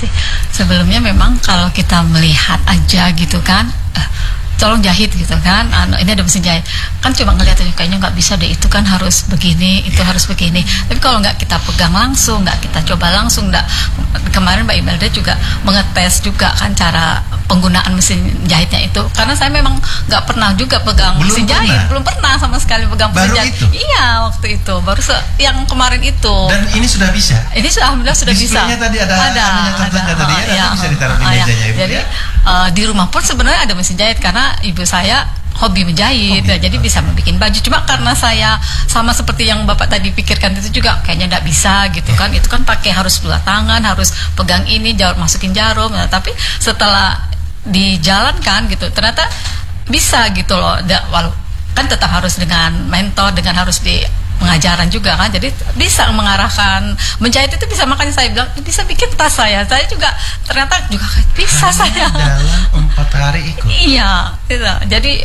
kasih. Sebelumnya memang kalau kita melihat aja gitu kan, tolong jahit gitu kan, ini ada mesin jahit kan, cuma ngeliat aja kayaknya nggak bisa deh, itu kan harus begini, itu harus begini. Tapi kalau nggak kita pegang langsung, nggak kita coba langsung, kemarin Mbak Imelda juga mengetes juga kan cara penggunaan mesin jahitnya itu, karena saya memang nggak pernah juga pegang mesin jahit, belum pernah sama sekali pegang mesin jahit. Iya, waktu itu baru yang kemarin itu. Dan ini sudah bisa. Ini sudah alhamdulillah sudah bisa. Displaynya tadi ada tadi ya, bisa ditaruh di mejanya Ibu. Jadi di rumah pun sebenarnya ada mesin jahit karena ibu saya hobi menjahit, jadi bisa membuat baju. Cuma karena saya sama seperti yang Bapak tadi pikirkan itu juga kayaknya tidak bisa gitu kan. Itu kan pakai harus dua tangan, harus pegang ini, masukin jarum. Nah, tapi setelah dijalankan gitu, ternyata bisa gitu loh. Kan tetap harus dengan mentor, dengan harus di pengajaran juga kan, jadi bisa mengarahkan menjahit itu bisa. Makanya saya bilang bisa bikin tas saya juga ternyata juga bisa saya dalam 4 hari ikut. Iya gitu. Jadi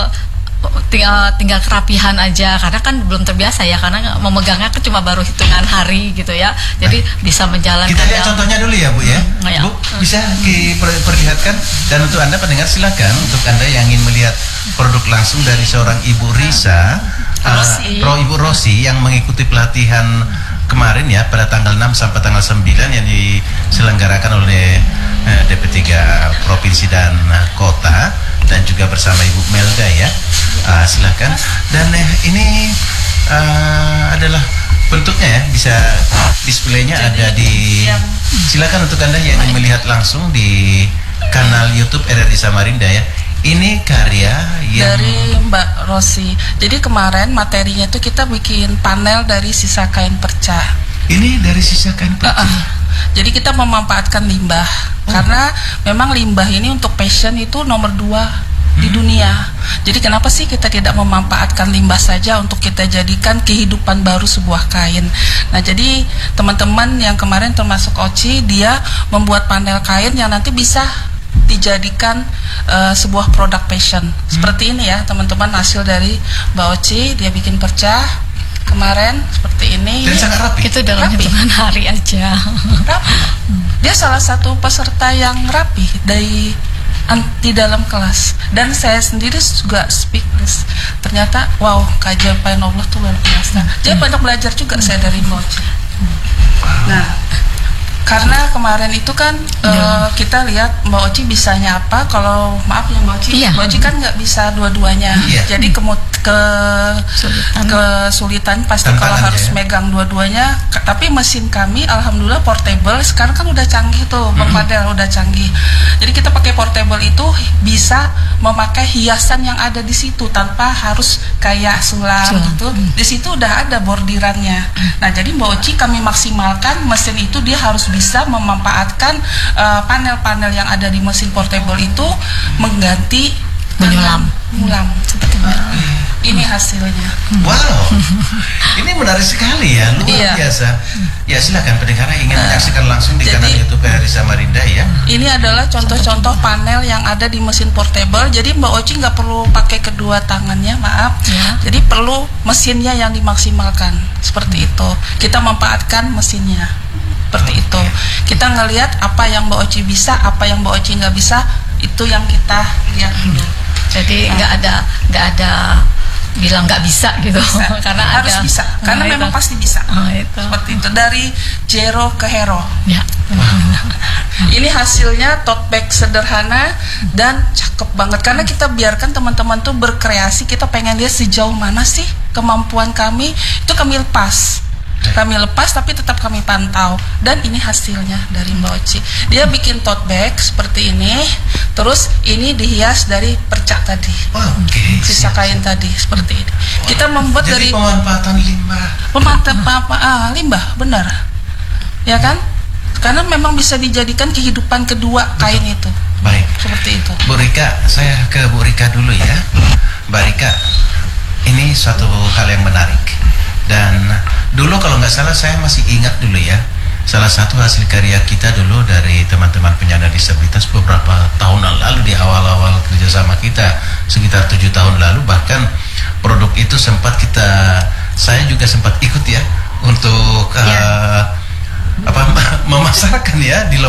tinggal kerapihan aja, karena kan belum terbiasa ya, karena memegangnya kan cuma baru hitungan hari gitu ya, jadi bisa menjalankan. Kita lihat contohnya dulu ya Bu ya. Bu bisa diperlihatkan, dan untuk Anda pendengar silakan, untuk Anda yang ingin melihat produk langsung dari seorang Ibu Risa Ibu Rosi yang mengikuti pelatihan kemarin ya, pada tanggal 6 sampai tanggal 9 yang diselenggarakan oleh DP3 Provinsi dan Kota, dan juga bersama Ibu Melda ya. Silakan. Dan ini adalah bentuknya ya, bisa displaynya ada di, silakan untuk Anda yang ingin melihat langsung di kanal YouTube RRI Samarinda ya. Ini karya yang dari Mbak Rosi. Jadi kemarin materinya itu kita bikin panel dari sisa kain perca. Ini dari sisa kain perca. Jadi kita memanfaatkan limbah, karena memang limbah ini untuk fashion itu nomor 2 di dunia. Jadi kenapa sih kita tidak memanfaatkan limbah saja untuk kita jadikan kehidupan baru sebuah kain. Nah, jadi teman-teman yang kemarin termasuk Oci, dia membuat panel kain yang nanti bisa dijadikan sebuah produk fashion. Seperti ini ya teman-teman, hasil dari Mbak Oci, dia bikin perca kemarin seperti ini. Dan sangat rapi. Itu dalam hitungan hari aja. Rapi. Dia salah satu peserta yang rapi di dalam kelas, dan saya sendiri juga speechless. Ternyata wow, keajaiban Allah tuh luar biasa. Jadi banyak belajar juga saya dari Mbak Oci. Nah, karena kemarin itu kan kita lihat Mbak Oci bisanya apa. Kalau maaf ya Mbak Oci, Mbak Oci kan nggak bisa dua-duanya. Jadi kesulitan pasti kalau harus megang dua-duanya. Tapi mesin kami alhamdulillah portable. Sekarang kan udah canggih tuh, Bang Fadel, udah canggih. Jadi kita pakai portable itu bisa memakai hiasan yang ada di situ tanpa harus kayak sulam gitu. Di situ udah ada bordirannya. Nah, jadi Mbak Oci kami maksimalkan mesin itu, dia harus bisa memanfaatkan panel-panel yang ada di mesin portable itu mengganti menyulam. Ini hasilnya. Wow, ini menarik sekali ya, luar biasa. Ya silakan pendengar ingin menyaksikan langsung di kanal YouTube RRI Samarinda ya. Ini adalah contoh-contoh panel yang ada di mesin portable. Jadi Mbak Oci nggak perlu pakai kedua tangannya, maaf. Jadi perlu mesinnya yang dimaksimalkan. Seperti itu. Kita memanfaatkan mesinnya. Seperti itu. Kita ngelihat apa yang Mbak Oci bisa, apa yang Mbak Oci nggak bisa, itu yang kita lihat dulu. Jadi nggak ada bilang nggak bisa gitu, karena harus bisa, karena memang pasti bisa. Seperti itu, dari zero ke hero. Ini hasilnya tote bag sederhana dan cakep banget, karena kita biarkan teman-teman tuh berkreasi. Kita pengen lihat sejauh mana sih kemampuan kami, itu kami lepas tapi tetap kami pantau. Dan ini hasilnya dari Mbak Oci. Dia bikin tote bag seperti ini, terus ini dihias dari perca tadi, sisa kain tadi seperti ini. Kita membuat jadi dari pemanfaatan limbah. Limbah, benar ya kan? Karena memang bisa dijadikan kehidupan kedua kain itu. Baik, seperti itu. Bu Rika, saya ke Bu Rika dulu ya. Mbak Rika, ini suatu hal yang menarik. Dan dulu kalau nggak salah saya masih ingat dulu ya, salah satu hasil karya kita dulu dari teman-teman penyandang disabilitas beberapa tahun lalu, di awal-awal kerjasama kita sekitar 7 tahun lalu, bahkan produk itu saya juga sempat ikut ya untuk memasarkan ya di